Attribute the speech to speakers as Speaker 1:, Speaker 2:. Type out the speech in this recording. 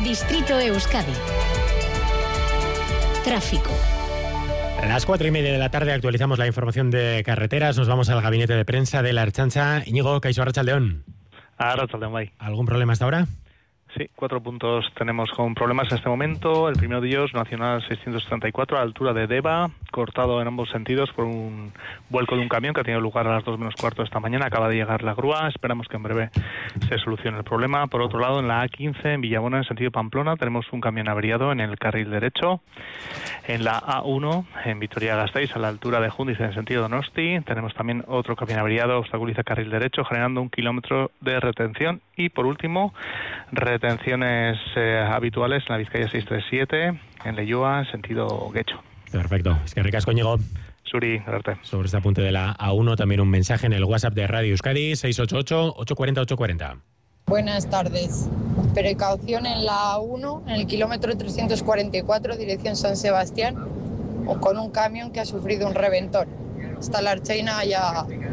Speaker 1: Distrito Euskadi. Tráfico.
Speaker 2: A las 4:30 de la tarde actualizamos la información de carreteras. Nos vamos al gabinete de prensa de la Ertzaintza. Íñigo, Kaixo, Arratsaldeon.
Speaker 3: Arratsaldeon, bai.
Speaker 2: ¿Algún problema hasta ahora?
Speaker 3: Sí, 4 puntos tenemos con problemas en este momento. El primero de ellos, Nacional 634, a la altura de Deva, cortado en ambos sentidos por un vuelco de un camión que ha tenido lugar a las 2 menos cuarto de esta mañana. Acaba de llegar la grúa, esperamos que en breve se solucione el problema. Por otro lado, en la A15, en Villabona, en sentido Pamplona, tenemos un camión averiado en el carril derecho. En la A1, en Vitoria-Gasteiz, a la altura de Jundiz, en sentido Donosti, tenemos también otro camión averiado, obstaculiza carril derecho, generando 1 kilómetro de retención. Y por último, retenciones habituales en la Vizcaya 637, en Leioa, en sentido Guecho.
Speaker 2: Perfecto. Es que ricasco, Íñigo.
Speaker 3: Suri, gracias.
Speaker 2: Sobre este apunte de la A1, también un mensaje en el WhatsApp de Radio Euskadi, 688-840-840.
Speaker 4: Buenas tardes. Precaución en la A1, en el kilómetro 344, dirección San Sebastián, o con un camión que ha sufrido un reventón. Está la Ertzaina ya